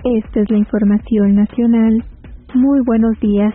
Esta es la información nacional. Muy buenos días.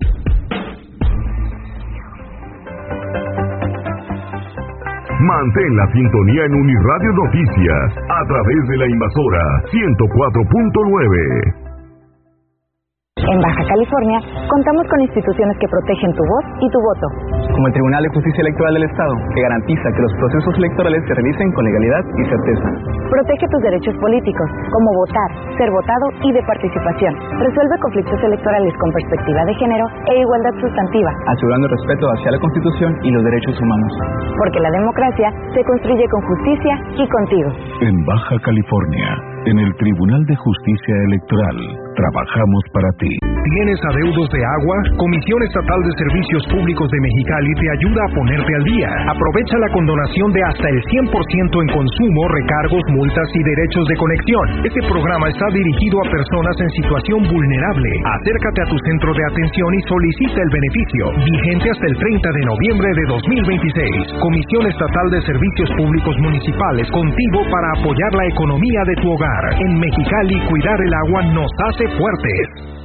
Mantén la sintonía en Uniradio Noticias a través de la Invasora 104.9. En Baja California, contamos con instituciones que protegen tu voz y tu voto. Como el Tribunal de Justicia Electoral del Estado, que garantiza que los procesos electorales se realicen con legalidad y certeza. Protege tus derechos políticos, como votar, ser votado y de participación. Resuelve conflictos electorales con perspectiva de género e igualdad sustantiva, asegurando el respeto hacia la Constitución y los derechos humanos. Porque la democracia se construye con justicia y contigo. En Baja California, en el Tribunal de Justicia Electoral, trabajamos para ti. ¿Tienes adeudos de agua? Comisión Estatal de Servicios Públicos de Mexicali te ayuda a ponerte al día. Aprovecha la condonación de hasta el 100% en consumo, recargos, multas y derechos de conexión. Este programa está dirigido a personas en situación vulnerable. Acércate a tu centro de atención y solicita el beneficio. Vigente hasta el 30 de noviembre de 2026. Comisión Estatal de Servicios Públicos Municipales, contigo para apoyar la economía de tu hogar. En Mexicali, cuidar el agua nos hace fuertes.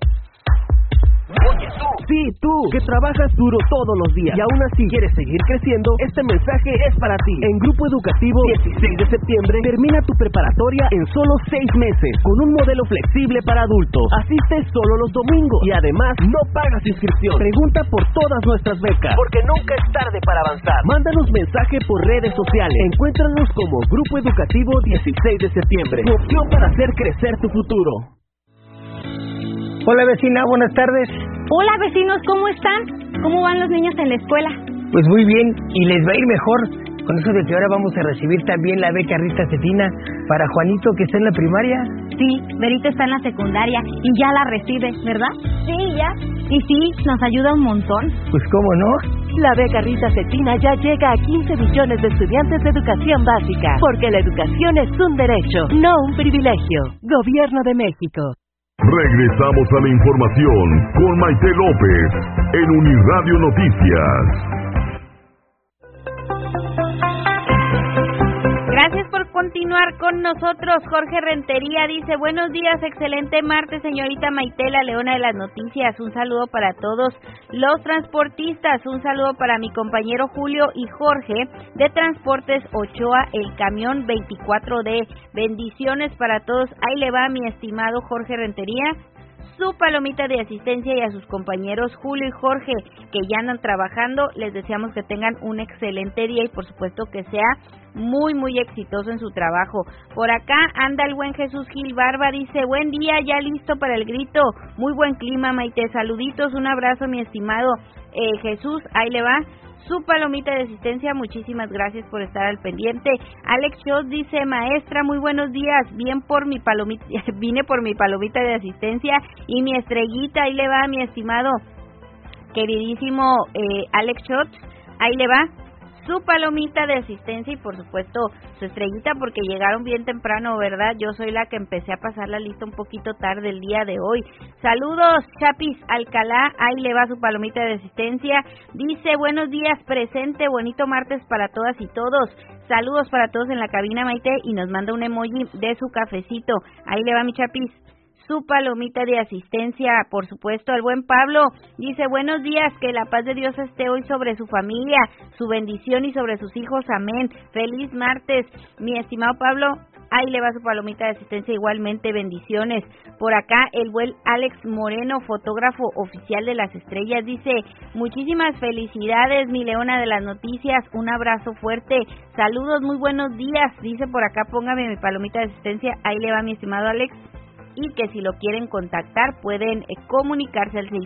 Oye tú, sí tú, que trabajas duro todos los días y aún así quieres seguir creciendo, este mensaje es para ti. En Grupo Educativo 16 de septiembre termina tu preparatoria en solo 6 meses con un modelo flexible para adultos. Asiste solo los domingos y además no pagas inscripción. Pregunta por todas nuestras becas, porque nunca es tarde para avanzar. Mándanos mensaje por redes sociales. Encuéntranos como Grupo Educativo 16 de septiembre, tu opción para hacer crecer tu futuro. Hola vecina, buenas tardes. Hola vecinos, ¿cómo están? ¿Cómo van los niños en la escuela? Pues muy bien, y les va a ir mejor con eso de que ahora vamos a recibir también la beca Rita Cetina para Juanito, que está en la primaria. Sí, Berito está en la secundaria y ya la recibe, ¿verdad? Sí, ya. Y sí, nos ayuda un montón. Pues cómo no. La beca Rita Cetina ya llega a 15 millones de estudiantes de educación básica, porque la educación es un derecho, no un privilegio. Gobierno de México. Regresamos a la información con Maite López en Uniradio Noticias. Gracias por continuar con nosotros. Jorge Rentería dice, buenos días, excelente martes, señorita Maite, la leona de las noticias. Un saludo para todos los transportistas, un saludo para mi compañero Julio y Jorge de Transportes Ochoa, el camión 24D. Bendiciones para todos. Ahí le va mi estimado Jorge Rentería su palomita de asistencia, y a sus compañeros Julio y Jorge que ya andan trabajando, les deseamos que tengan un excelente día y por supuesto que sea muy muy exitoso en su trabajo. Por acá anda el buen Jesús Gil Barba, dice, buen día, ya listo para el grito, muy buen clima Maite, saluditos, un abrazo mi estimado Jesús, ahí le va su palomita de asistencia, muchísimas gracias por estar al pendiente. Alex Schott dice, maestra, muy buenos días, vine por mi palomita de asistencia y mi estrellita, ahí le va mi estimado, queridísimo Alex Schott, ahí le va su palomita de asistencia y por supuesto su estrellita porque llegaron bien temprano, ¿verdad? Yo soy la que empecé a pasar la lista un poquito tarde el día de hoy. Saludos, Chapis Alcalá, ahí le va su palomita de asistencia. Dice, buenos días, presente, bonito martes para todas y todos. Saludos para todos en la cabina, Maite, y nos manda un emoji de su cafecito. Ahí le va mi Chapis. Su palomita de asistencia, por supuesto, al buen Pablo. Dice, buenos días, que la paz de Dios esté hoy sobre su familia, su bendición y sobre sus hijos, amén. Feliz martes, mi estimado Pablo, ahí le va su palomita de asistencia, igualmente, bendiciones. Por acá, el buen Alex Moreno, fotógrafo oficial de las estrellas, dice, muchísimas felicidades, mi leona de las noticias, un abrazo fuerte, saludos, muy buenos días, dice por acá, póngame mi palomita de asistencia, ahí le va mi estimado Alex. Y que si lo quieren contactar pueden comunicarse al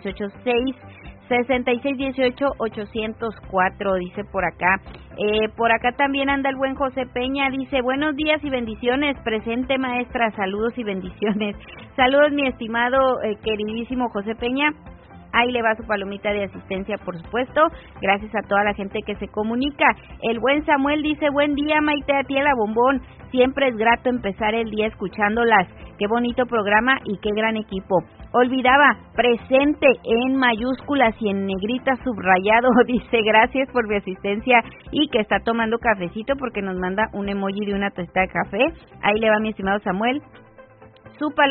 686-6618-804, dice por acá. Por acá también anda el buen José Peña, dice, buenos días y bendiciones, presente maestra, saludos y bendiciones. Saludos mi estimado, queridísimo José Peña. Ahí le va su palomita de asistencia, por supuesto. Gracias a toda la gente que se comunica. El buen Samuel dice, buen día, Maite, a ti a la bombón. Siempre es grato empezar el día escuchándolas. Qué bonito programa y qué gran equipo. Olvidaba, presente en mayúsculas y en negrita subrayado. Dice, gracias por mi asistencia y que está tomando cafecito porque nos manda un emoji de una taza de café. Ahí le va mi estimado Samuel. Su